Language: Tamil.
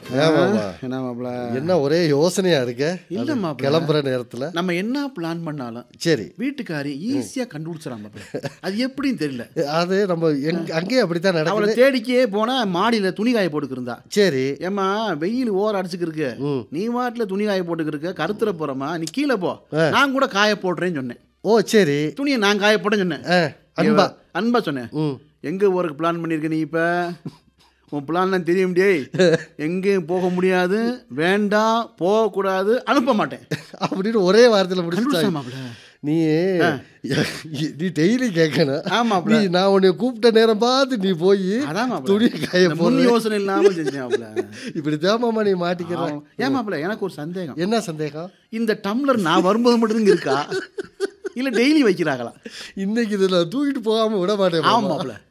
ஏமாமா என்ன மாப்பிள? என்ன ஒரே யோசனையா இருக்க? இல்ல அது மாப்பிள. கிளம்புற நேரத்துல நம்ம என்ன பிளான் பண்ணாலும் சரி, வீட்டுக்காரி ஈஸியா கண்டுபிடிச்சிடறான் மாப்பிள. அது எப்படின்னு தெரியல. அது நம்ம அங்கேயே அப்படித்தான் அவளை நடக்குது. தேடிக்கே போனா மாடியில துணி காய போட்டுக்கிருந்தா. சரி. ஏம்மா வெயில் ஓவர் அடிச்சுக்கு இருக்கு, ம். நீ வாட்டில் துணி காய போட்டுக்கிருக்க, கருத்துற போறமா, நீ கீழே போ, நான் கூட காய போடுறேன்னு சொன்னேன். ஓ சரி. துணியை நான் காய போட்டேன்னு சொன்னேன். அன்பா. அன்பா சொன்னேன். ம். எங்க ஊருக்கு பிளான் பண்ணியிருக்க நீ? இப்ப உன் பிளான்லாம் தெரியும் டேய், எங்கேயும் போக முடியாது, வேண்டாம், போகக்கூடாது, அனுப்ப மாட்டேன் அப்படின்னு ஒரே வாரத்தில் கண்டுபிடிச்சா முடிச்சு மாப்பிள. நீ நீ டெய்லி கேட்கணும். ஆமாப்ல. நீ நான் உன்னை கூப்பிட்ட நேரம் பார்த்து நீ போய் அதான் மாப்பிள. துணி காய இந்த முன் போடுற. யோசனை இல்லாம செஞ்சேன் மாப்பிள. இப்படி தேமாமா நீ மாட்டிக்கிற. ஏன் மாப்பிள, எனக்கு ஒரு சந்தேகம். என்ன சந்தேகம்? இந்த டம்ளர் நான் வரும்போது மட்டும் இங்க இருக்கா, இல்ல டெய்லி வைக்கிறாங்களா? இன்னைக்கு இதில் தூக்கிட்டு போகாம விட மாட்டேன் ஆமா மாமா. மாப்பிள.